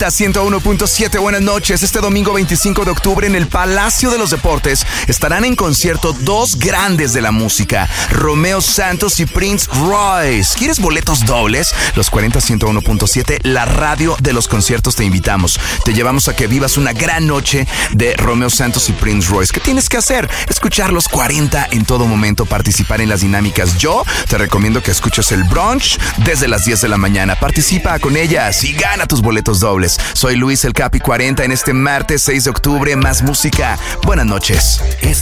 40 101.7. Buenas noches. Este domingo 25 de octubre en el Palacio de los Deportes estarán en concierto dos grandes de la música, Romeo Santos y Prince Royce. ¿Quieres boletos dobles? Los 40 101.7, la radio de los conciertos, te invitamos. Te llevamos a que vivas una gran noche de Romeo Santos y Prince Royce. ¿Qué tienes que hacer? Escuchar los 40 en todo momento, participar en las dinámicas. Yo te recomiendo que escuches el brunch desde las 10 de la mañana. Participa con ellas y gana tus boletos dobles. Soy Luis el Capi 40 en este martes 6 de octubre. Más música. Buenas noches.